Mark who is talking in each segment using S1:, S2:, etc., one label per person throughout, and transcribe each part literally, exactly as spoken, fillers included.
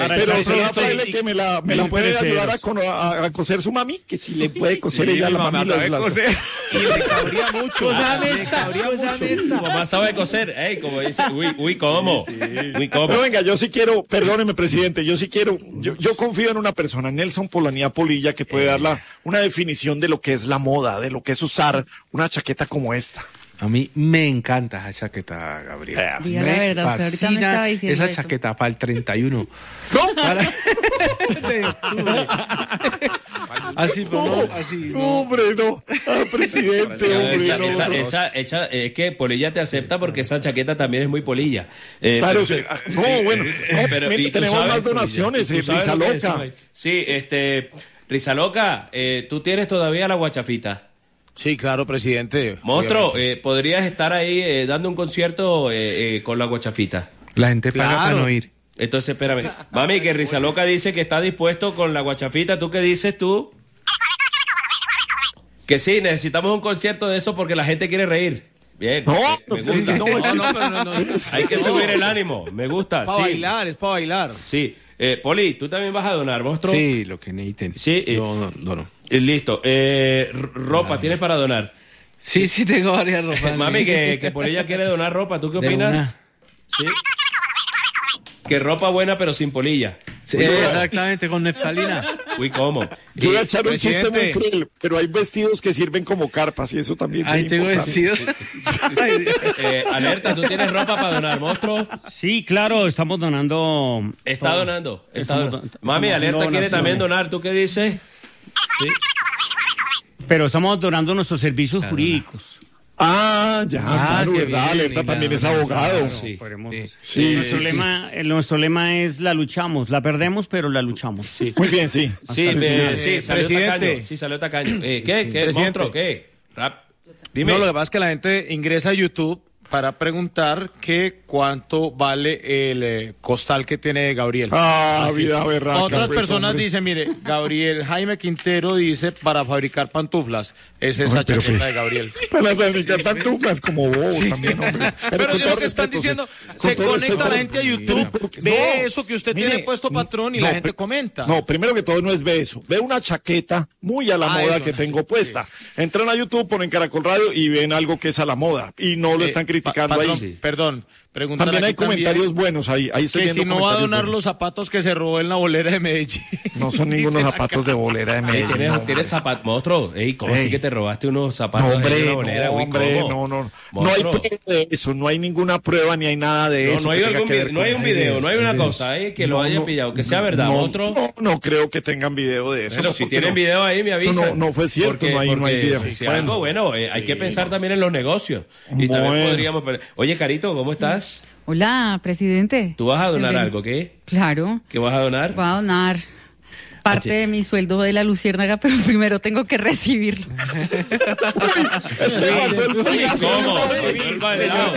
S1: Pero se va a que me la, me la puede ayudar a, con, a, a coser su mami, que si le puede coser sí, ella la mami
S2: sabe
S1: las,
S2: coser.
S3: Sí, le cabría mucho.
S2: Cosame esta, cosame esta.
S4: Tu mamá sabe coser, ey, como dice, uy, uy, ¿cómo? Sí, sí. Uy, ¿cómo?
S1: Pero venga, yo sí quiero, perdóneme, presidente, yo sí quiero, yo, yo confío en una persona, Nelson Polanía Polilla, que puede dar la, una definición de lo que es la moda, de lo que es usar una chaqueta como esta.
S3: A mí me encanta esa chaqueta, Gabriel.
S5: Diga la verdad, usted ahorita me estaba diciendo
S3: esa
S5: eso.
S3: chaqueta para el treinta y uno.
S1: ¿No?
S3: Para... así, pero no, así.
S1: No, hombre, no. Ah, presidente, hombre,
S4: esa,
S1: no,
S4: esa,
S1: no.
S4: esa, esa, es que Polilla te acepta porque esa chaqueta también es muy polilla. Eh,
S1: Claro,
S4: pero,
S1: sí. No,
S4: sí,
S1: bueno,
S4: eh, pero, y tú
S1: tenemos
S4: sabes,
S1: más donaciones,
S4: tú
S1: eh,
S4: sabes
S1: Risa
S4: lo que es
S1: Loca.
S4: eso, sí, este, Risa Loca, eh, tú tienes todavía la guachafita.
S2: Sí, claro, presidente.
S4: Monstruo, eh, podrías estar ahí eh, dando un concierto eh, eh, con la guachafita.
S3: La gente paga
S2: Claro.
S3: para no ir.
S4: Entonces, espérame. Mami, que Risa Loca dice que está dispuesto con la guachafita. ¿Tú qué dices tú? Que sí, necesitamos un concierto de eso porque la gente quiere reír. Bien,
S1: No,
S4: eh, me
S1: no,
S4: gusta.
S1: no, es-
S2: No, no, pero no, no.
S4: Hay que subir el ánimo, me gusta.
S2: Para
S4: Sí,
S2: bailar, es para bailar.
S4: sí. Eh, Poli, ¿tú también vas a donar, monstruo?
S3: Sí, lo que necesiten.
S4: Sí, eh,
S3: Yo no, no, no.
S4: Eh, listo. Eh, r- ropa, ¿tienes para donar?
S3: Sí, sí, tengo varias ropas.
S4: Mami,
S3: sí.
S4: que, que por ella quiere donar ropa. ¿Tú qué
S3: De
S4: opinas?
S3: una.
S4: Sí. Que ropa buena, pero sin polilla.
S3: Sí, exactamente, con neftalina.
S4: Uy, ¿cómo?
S1: Yo voy a
S4: Y-
S1: echar un chiste muy
S2: presidente.
S1: cruel, pero hay vestidos que sirven como carpas y eso también
S3: Ahí
S1: es
S3: tengo
S1: importante.
S3: vestidos. Ay, Dios.
S4: eh, alerta, ¿tú tienes ropa para donar, monstruo?
S6: Sí, claro, estamos donando.
S4: Está
S6: todo.
S4: donando. Está
S6: Estamos
S4: donando.
S6: don-
S4: Mami,
S6: estamos
S4: alerta
S6: haciendo
S4: quiere también
S6: donaciones.
S4: donar. ¿Tú qué dices? Sí.
S6: Pero estamos donando nuestros servicios jurídicos.
S1: Ah, ya,
S3: Ah,
S1: claro,
S3: qué
S1: ¿verdad?
S3: bien,
S1: Alerta
S3: mira,
S1: también es
S3: mira,
S1: abogado.
S3: claro.
S4: Sí.
S6: Podremos-
S3: Sí.
S1: Sí,
S6: nuestro,
S1: sí,
S6: lema, el- nuestro lema es la luchamos. La perdemos, pero la luchamos.
S1: sí. Muy bien, sí.
S4: Sí, eh, sí,
S2: Eh,
S4: salió
S2: presidente.
S4: tacaño. Sí, salió tacaño. Eh, ¿Qué? ¿Qué?
S2: Presidente.
S4: ¿Monstruo? ¿Qué? Rap. Dime.
S2: No, lo que pasa es que la gente ingresa a YouTube para preguntar que cuánto vale el eh, costal que tiene Gabriel.
S1: Ah,
S2: Así
S1: vida
S2: es.
S1: berraca,
S2: Otras
S1: pues,
S2: personas
S1: hombre.
S2: dicen, mire, Gabriel Jaime Quintero dice para fabricar pantuflas. Es esa
S1: Ay, pero
S2: chaqueta
S1: qué-
S2: de Gabriel.
S1: Para fabricar pantuflas como vos también, hombre.
S2: Pero
S1: con
S2: si
S1: todo
S2: lo que están
S1: respeto,
S2: diciendo,
S1: con
S2: se
S1: todo
S2: conecta
S1: respeto,
S2: la gente a YouTube,
S1: pero-
S2: ve
S1: no,
S2: eso que usted
S1: mire,
S2: tiene puesto, patrón, y
S1: no,
S2: la gente
S1: pri-
S2: comenta.
S1: No, primero que todo no es ve eso. Ve una chaqueta muy a la
S2: Ah,
S1: moda
S2: eso,
S1: que
S2: sí,
S1: tengo
S2: sí.
S1: puesta. Entran a YouTube, ponen Caracol Radio y ven algo que es a la moda. Y no lo
S2: Eh,
S1: están
S2: pa-
S1: criticando
S2: patrón,
S1: ahí.
S2: Perdón, preguntan
S1: También hay
S2: aquí también
S1: comentarios buenos ahí. Ahí estoy
S2: que
S1: viendo
S2: si no va a
S1: comentarios
S2: donar
S1: buenos.
S2: los zapatos que se robó en la bolera de Medellín.
S1: No son ningunos
S2: Dicen
S1: zapatos de bolera de
S4: Ey,
S1: Medellín.
S4: ¿Tienes,
S1: hombre.
S4: tienes zapatos, monstruo? Ey, ¿cómo
S1: Ey.
S4: así que te robaste unos zapatos
S1: No,
S4: ahí
S1: hombre,
S4: en la
S1: no,
S4: bolera? Uy,
S1: hombre,
S4: ¿cómo?
S1: no, no. No hay
S4: Monstruo.
S1: prueba de eso, no hay ninguna prueba ni hay nada de
S4: No,
S1: eso.
S4: no hay,
S1: que tenga
S4: algún
S1: que ver
S4: vi- no
S1: con-
S4: hay un video, no hay una
S1: Ay,
S4: cosa ahí que lo
S1: no,
S4: haya
S1: no,
S4: pillado, que sea verdad,
S1: no,
S4: monstruo.
S1: No, no creo que tengan video de eso.
S4: Pero
S1: no,
S4: si
S1: porque
S4: tienen
S1: no.
S4: video ahí, me
S1: Eso
S4: avisan.
S1: no- no fue cierto, no hay- no hay
S4: porque
S1: video.
S4: Si, si
S1: Bueno.
S4: algo bueno, eh, hay que pensar también en los negocios. Y también
S1: Bueno.
S4: podríamos... Oye, Carito, ¿cómo estás?
S5: Hola, presidente.
S4: ¿Tú vas a donar
S5: Bienvenido.
S4: algo, qué?
S5: Claro,
S4: ¿Qué vas a donar?
S5: voy a donar parte de mi sueldo de la luciérnaga, pero primero tengo que recibirlo.
S1: Este mandó el
S4: Uy,
S1: payaso.
S4: ¿cómo? El bailado.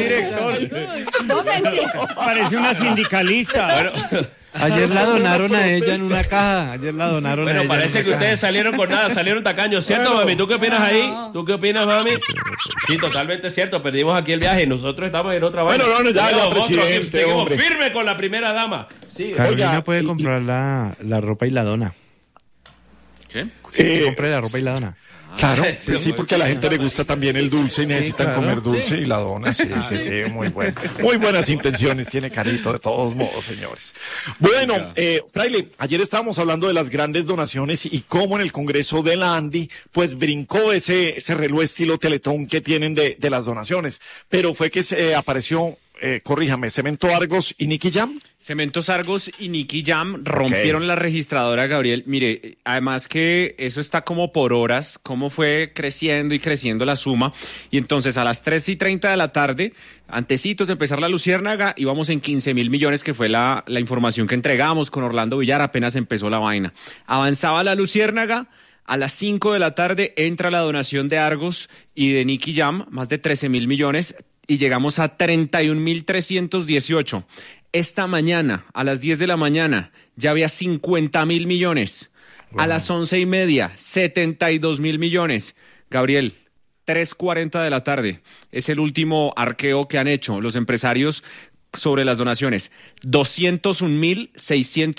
S6: Parece una sindicalista.
S4: Bueno,
S3: Ayer la donaron a ella en una caja. Ayer la donaron a
S4: bueno,
S3: ella.
S4: parece
S3: en
S4: que
S3: una
S4: ustedes
S3: caja.
S4: salieron con nada, salieron tacaños, ¿cierto,
S1: Bueno.
S4: mami? ¿Tú qué opinas ahí? ¿Tú qué opinas, mami? Sí, totalmente cierto, perdimos aquí el viaje y nosotros estamos en otra vaina.
S1: Bueno, no, no, ya, ya,
S4: monstruo,
S1: presidente,
S4: seguimos
S1: hombre.
S4: firme con la primera dama. Sí,
S3: Carolina
S1: Oiga,
S3: puede
S1: y-
S3: comprar la, la ropa y la dona.
S4: ¿qué?
S3: Que
S1: Eh,
S3: compre la ropa y la dona.
S1: Claro, pues sí, porque a la gente le gusta también el dulce y necesitan
S3: claro.
S1: comer dulce y la dona. Sí, sí, sí, muy bueno. Muy buenas intenciones tiene Carito, de todos modos, señores. Bueno, eh, Fraile, ayer estábamos hablando de las grandes donaciones y cómo en el Congreso de la Andi, pues brincó ese, ese reloj estilo Teletón que tienen de, de las donaciones. Pero fue que se eh, apareció, eh, corríjame, Cemento Argos y Nicky Jam.
S7: Cementos Argos y Nicky Jam rompieron la registradora, Gabriel. Mire, además que eso está como por horas, cómo fue creciendo y creciendo la suma. Y entonces a las tres y treinta de la tarde, antecitos de empezar la Luciérnaga, íbamos en quince mil millones, que fue la, la información que entregamos con Orlando Villar, apenas empezó la vaina. Avanzaba la Luciérnaga. A las cinco de la tarde entra la donación de Argos y de Nicky Jam, más de trece mil millones, y llegamos a treinta y un mil trescientos dieciocho. Esta mañana, a las diez de la mañana, ya había cincuenta mil millones. Wow. A las once y media, setenta y dos mil millones. Gabriel, tres cuarenta de la tarde. Es el último arqueo que han hecho los empresarios sobre las donaciones. doscientos un mil seiscientos